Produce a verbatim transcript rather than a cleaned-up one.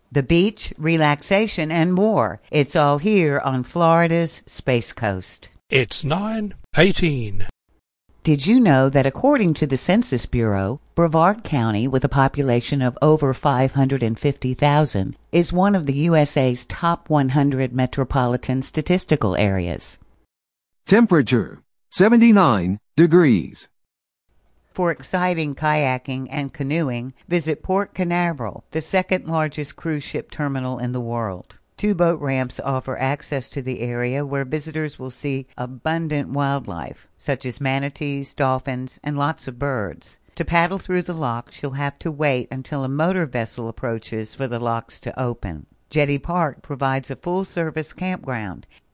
the beach, relaxation, and more. It's all here on Florida's Space Coast. It's nine eighteen. Did you know that according to the Census Bureau, Brevard County, with a population of over five hundred fifty thousand, is one of the U S A's top one hundred metropolitan statistical areas? Temperature, seventy-nine degrees. For exciting kayaking and canoeing, visit Port Canaveral, the second largest cruise ship terminal in the world. Two boat ramps offer access to the area where visitors will see abundant wildlife, such as manatees, dolphins, and lots of birds. To paddle through the locks, you'll have to wait until a motor vessel approaches for the locks to open. Jetty Park provides a full-service campground,